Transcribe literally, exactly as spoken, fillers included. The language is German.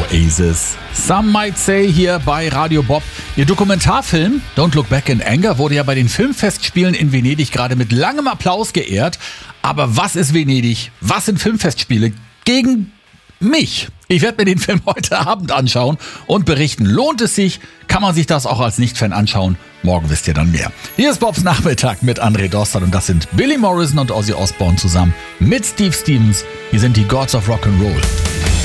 Oasis. Some Might Say hier bei Radio Bob. Ihr Dokumentarfilm Don't Look Back in Anger wurde ja bei den Filmfestspielen in Venedig gerade mit langem Applaus geehrt. Aber was ist Venedig? Was sind Filmfestspiele? Gegen mich. Ich werde mir den Film heute Abend anschauen und berichten. Lohnt es sich? Kann man sich das auch als Nicht-Fan anschauen? Morgen wisst ihr dann mehr. Hier ist Bobs Nachmittag mit André Dostal und das sind Billy Morrison und Ozzy Osbourne zusammen mit Steve Stevens. Hier sind die Gods of Rock'n'Roll.